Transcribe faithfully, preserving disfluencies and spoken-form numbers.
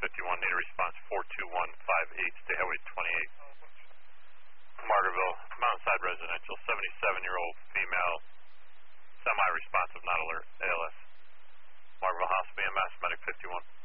fifty-one, need a response four two one five eight, State Highway twenty-eight. Margaretville, Mountainside Residential, seventy-seven-year-old female, semi-responsive, not alert, A L S. Margaretville Hospital, E M S, Medic fifty-one.